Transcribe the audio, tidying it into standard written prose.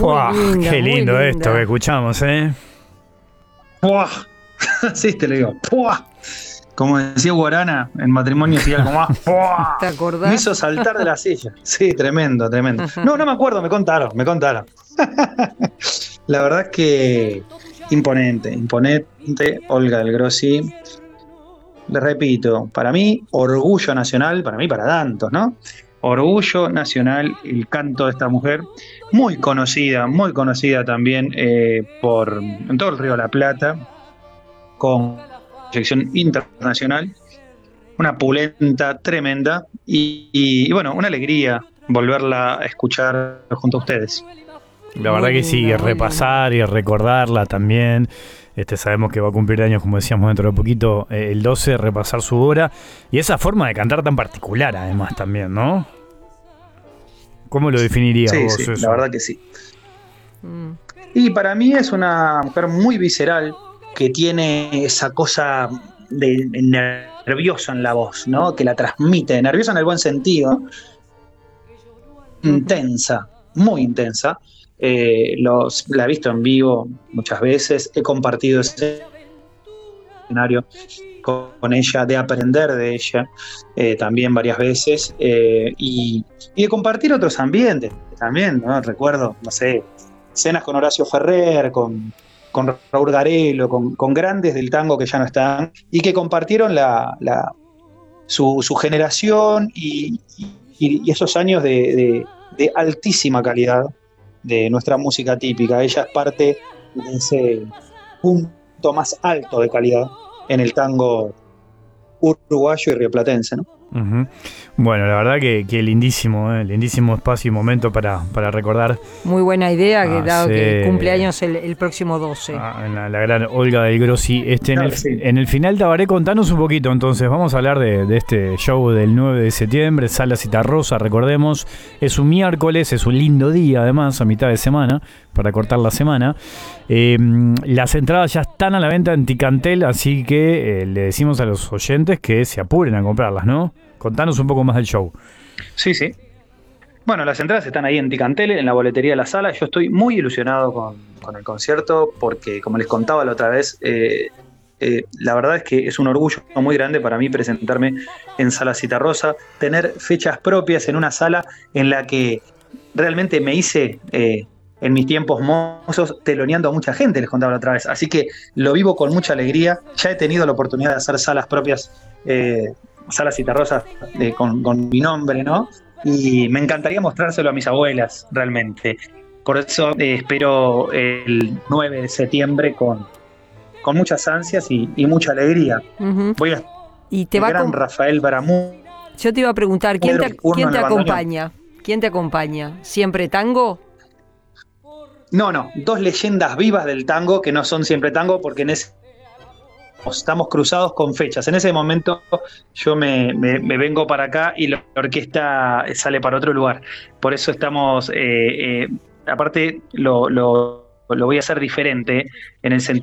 Muy linda, qué muy lindo linda. esto que escuchamos, ¿eh? ¡Puah! Sí, te lo digo. ¡Puah! Como decía Guarana, en matrimonio y algo más. ¡Puah! ¿Te Me acordás? hizo saltar de la silla. Sí, tremendo, tremendo. No, no me acuerdo, me contaron, me contaron. La verdad es que imponente, imponente. Olga del Grossi. Les repito, para mí, orgullo nacional, para mí, para tantos, ¿no? Orgullo nacional, el canto de esta mujer, muy conocida también en todo el Río de la Plata, con proyección internacional, una pulenta tremenda y bueno, una alegría volverla a escuchar junto a ustedes. La Muy verdad que sí, linda, muy repasar y recordarla también. Sabemos que va a cumplir años, como decíamos, dentro de poquito, el 12, repasar su obra. Y esa forma de cantar tan particular, además, también, ¿no? ¿Cómo lo definirías Sí, vos sí, la eso? verdad que sí. Mm. Y para mí es una mujer muy visceral que tiene esa cosa de nerviosa en la voz, ¿no? Que la transmite, nerviosa en el buen sentido, Ujú. intensa, muy intensa. La he visto en vivo muchas veces, he compartido ese escenario con ella, de aprender de ella también varias veces y de compartir otros ambientes también, ¿no? Recuerdo, no sé, cenas con Horacio Ferrer, con Raúl Garelo, con grandes del tango que ya no están y que compartieron su generación y esos años de altísima calidad de nuestra música típica. Ella es parte de ese punto más alto de calidad en el tango uruguayo y rioplatense, ¿no? Ujú. Bueno, la verdad que lindísimo, lindísimo espacio y momento para recordar Muy buena idea, que dado que sí, cumpleaños el próximo 12. la gran Olga del Grossi. Claro que sí. En el final, Tabaré, contanos un poquito. Entonces, vamos a hablar de este show del 9 de septiembre, Sala Citarrosa, recordemos. Es un miércoles, es un lindo día, además, a mitad de semana, para cortar la semana. Las entradas ya están a la venta en Ticantel, así que le decimos a los oyentes que se apuren a comprarlas, ¿no? Contanos un poco más del show. Sí, sí. Bueno, las entradas están ahí en Ticantel, en la boletería de la sala. Yo estoy muy ilusionado con el concierto porque, como les contaba la otra vez, la verdad es que es un orgullo muy grande para mí presentarme en Sala Citarrosa, tener fechas propias en una sala en la que realmente me hice en mis tiempos mozos teloneando a mucha gente, les contaba la otra vez. Así que lo vivo con mucha alegría. Ya he tenido la oportunidad de hacer salas propias, Salas Citarrosas con mi nombre, ¿no? Y me encantaría mostrárselo a mis abuelas, realmente. Por eso espero el 9 de septiembre con muchas ansias y mucha alegría. Ujú. Voy a Y te el va gran Rafael Baramú, Yo te iba a preguntar, ¿quién Pedro Urno quién en te el bandoneón. acompaña? ¿Quién te acompaña? ¿Siempre tango? No, dos leyendas vivas del tango que no son siempre tango porque estamos cruzados con fechas. En ese momento yo me vengo para acá y la orquesta sale para otro lugar. Por eso estamos, aparte lo voy a hacer diferente en el sentido